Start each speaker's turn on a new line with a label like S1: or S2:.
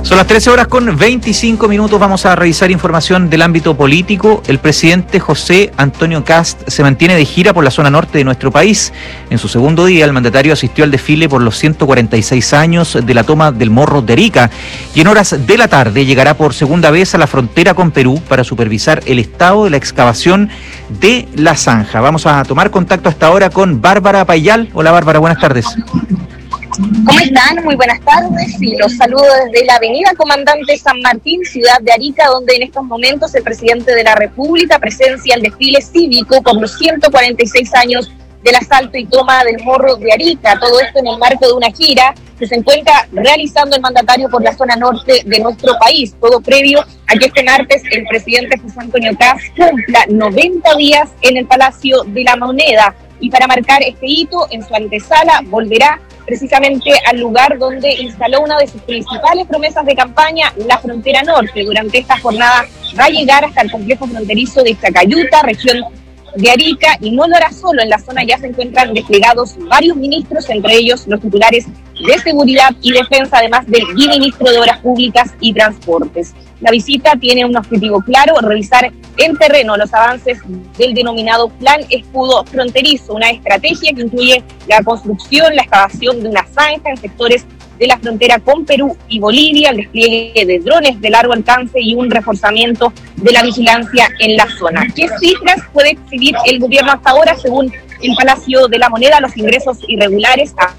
S1: Son las 13:25. Vamos a revisar información del ámbito político. El presidente José Antonio Kast se mantiene de gira por la zona norte de nuestro país. En su segundo día, el mandatario asistió al desfile por los 146 años de la toma del Morro de Arica y en horas de la tarde llegará por segunda vez a la frontera con Perú para supervisar el estado de la excavación de la zanja. Vamos a tomar contacto hasta ahora con Bárbara Payal. Hola Bárbara, buenas tardes.
S2: ¿Cómo están? Muy buenas tardes y los saludo desde la avenida Comandante San Martín, ciudad de Arica, donde en estos momentos el presidente de la República presencia el desfile cívico por los 146 años del asalto y toma del Morro de Arica. Todo esto en el marco de una gira que se encuentra realizando el mandatario por la zona norte de nuestro país. Todo previo a que este martes el presidente José Antonio Kast cumpla 90 días en el Palacio de la Moneda. Y para marcar este hito, en su antesala volverá precisamente al lugar donde instaló una de sus principales promesas de campaña, la frontera norte. Durante esta jornada va a llegar hasta el complejo fronterizo de Chacayuta, región de Arica, y no lo hará solo. En la zona ya se encuentran desplegados varios ministros, entre ellos los titulares de Seguridad y Defensa, además del viceministro de Obras Públicas y Transportes. La visita tiene un objetivo claro: revisar en terreno los avances del denominado Plan Escudo Fronterizo, una estrategia que incluye la construcción, la excavación de una zanja en sectores de la frontera con Perú y Bolivia, el despliegue de drones de largo alcance y un reforzamiento de la vigilancia en la zona. ¿Qué cifras puede exhibir el gobierno hasta ahora? Según el Palacio de la Moneda, los ingresos irregulares